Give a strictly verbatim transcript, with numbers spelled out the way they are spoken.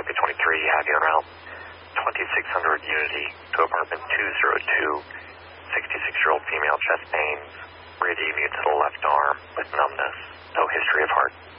Copy twenty-three, you have your route twenty-six hundred Unity to apartment two oh two, sixty-six-year-old female, chest pains, radii to the left arm with numbness, no history of heart.